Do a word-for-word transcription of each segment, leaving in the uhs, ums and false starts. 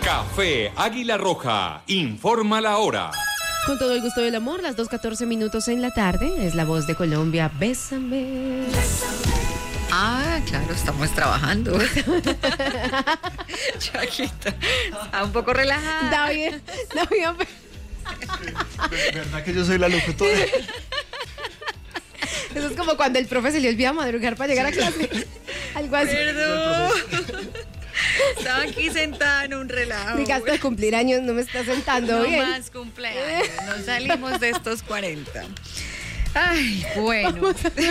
Café Águila Roja, informa la hora. Con todo el gusto del amor, las dos catorce minutos en la tarde, es la voz de Colombia, Bésame. Ah, claro, estamos trabajando. Chaquita, está un poco relajada. David, David. ¿De verdad que yo soy la locutora? Eso es como cuando el profe se le olvida madrugar para llegar a clase. Algo así. Perdón. Estaba aquí sentada en un relajo. Mi gasto de cumplir años no me está sentando No bien. más cumpleaños, no salimos de estos cuarenta. Ay, bueno.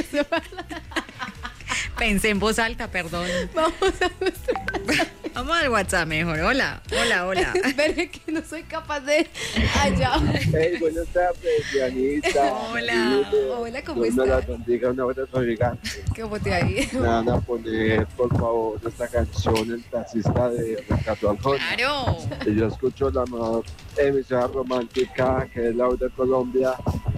Pensé en voz alta, perdón. Vamos a nuestro Vamos al WhatsApp mejor. Hola, hola, hola. Espere que no soy capaz de allá. Hey, buenas tardes, Dianita. Hola. Hola, ¿cómo Dios me la estás? bendiga, un abrazo gigante. ¿Cómo te ha ido? Me van a poner, por favor, esta canción, El taxista de Ricardo Arjona. Claro. Y yo escucho la mejor emisora romántica, que es la de Colombia.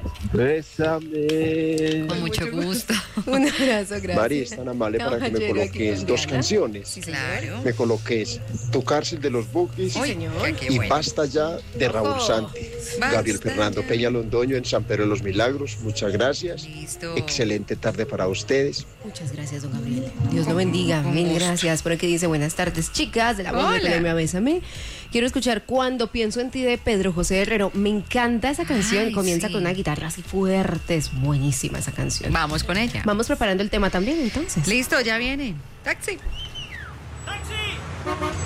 Bésame. Con mucho gusto. Un abrazo, gracias. Mari, es tan amable para que me Caballero, coloques aquí dos con canciones. Sí, señor. Claro. Me coloques Tu cárcel de los Bookies Sí, señor. Qué y bueno. Basta ya de Raúl Ojo. Santi. Basta Gabriel Fernando ya. Peña Londoño en San Pedro de los Milagros. Muchas gracias. Listo. Excelente tarde para ustedes. Muchas gracias, don Gabriel. Dios lo bendiga. Con Mil gusto. gracias por el que dice buenas tardes, chicas de la voz de Hola. Colombia, Bésame. Quiero escuchar Cuando pienso en ti de Pedro José Herrero. Me encanta esa canción. Ay, Comienza sí. con una guitarra así fuerte. Es buenísima esa canción. Vamos con ella. Vamos preparando el tema también, entonces. Listo, ya viene. Taxi. ¡Taxi!